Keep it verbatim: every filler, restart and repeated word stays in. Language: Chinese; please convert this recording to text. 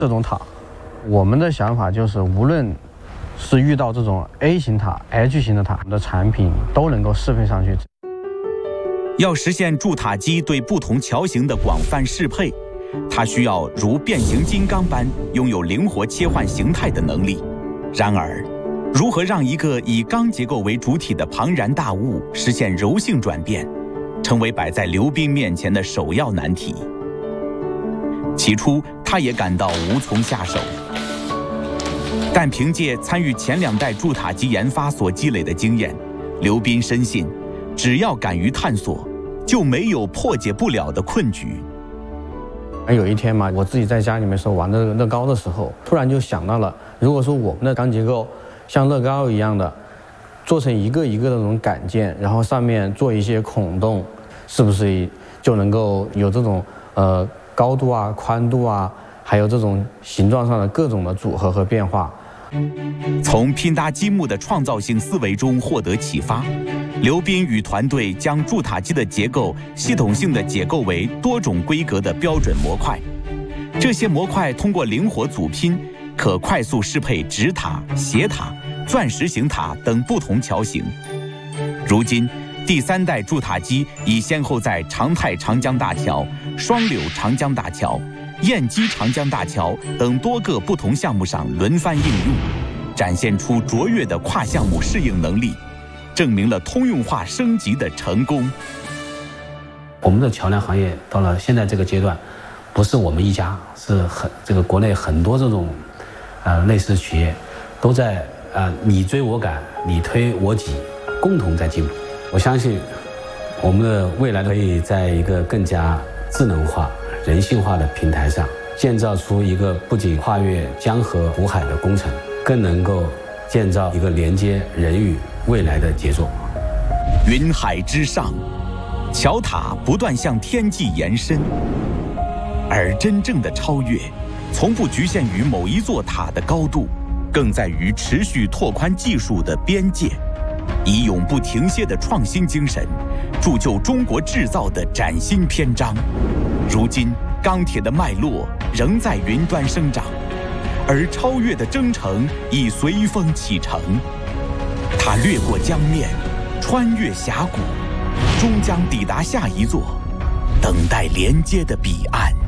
这种塔。我们的想法就是，无论是遇到这种 A 型塔、H 型的塔，我们的产品都能够适配上去。 要实现筑塔机对不同桥型的广泛适配，它需要如变形金刚般拥有灵活切换形态的能力。然而，如何让一个以钢结构为主体的庞然大物实现柔性转变，成为摆在刘斌面前的首要难题。起初，他也感到无从下手。但凭借参与前两代筑塔机研发所积累的经验，刘斌深信，只要敢于探索，就没有破解不了的困局。 有一天嘛，我自己在家里面时候玩乐乐高的时候，突然就想到了，如果说我们的钢结构像乐高一样的，做成一个一个的那种杆件，然后上面做一些孔洞，是不是就能够有这种呃高度啊、宽度啊，还有这种形状上的各种的组合和变化？ 从拼搭积木的创造性思维中获得启发，刘斌与团队将筑塔机的结构系统性的解构为多种规格的标准模块。这些模块通过灵活组拼，可快速适配直塔、斜塔、钻石型塔等不同桥型。如今，第三代筑塔机已先后在长泰长江大桥、双柳长江大桥、燕基长江大桥等多个不同项目上轮番应用，展现出卓越的跨项目适应能力，证明了通用化升级的成功。 我们的桥梁行业到了现在这个阶段，不是我们一家，是很这个国内很多这种呃类似企业都在呃你追我赶，你推我挤，共同在进步。我相信我们的未来可以在一个更加智能化、人性化的平台上，建造出一个不仅跨越江河湖海的工程，更能够建造一个连接人与未来的杰作。 云海之上，桥塔不断向天际延伸，而真正的超越，从不局限于某一座塔的高度，更在于持续拓宽技术的边界，以永不停歇的创新精神，铸就中国制造的崭新篇章。如今，钢铁的脉络仍在云端生长，而超越的征程已随风启程。它掠过江面，穿越峡谷，终将抵达下一座等待连接的彼岸。